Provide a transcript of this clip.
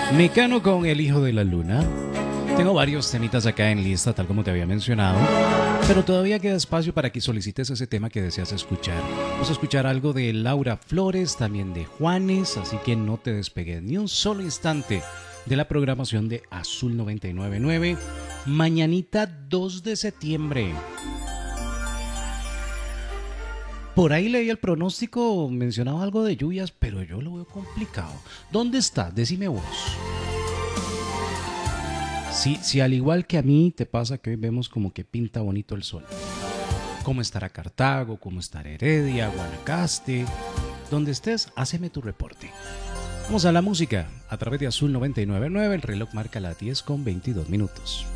Mecano con El Hijo de la Luna. Tengo varios temitas acá en lista, tal como te había mencionado, pero todavía queda espacio para que solicites ese tema que deseas escuchar. Vamos a escuchar algo de Laura Flores, también de Juanes, así que no te despegues ni un solo instante de la programación de Azul 999. Mañanita 2 de septiembre. Por ahí leí el pronóstico, mencionaba algo de lluvias, pero yo lo veo complicado. ¿Dónde está? Decime vos. Si al igual que a mí te pasa que hoy vemos como que pinta bonito el sol. ¿Cómo estará Cartago? ¿Cómo estará Heredia? Guanacaste. Donde estés, háceme tu reporte. Vamos a la música. A través de Azul 999, el reloj marca las 10:22.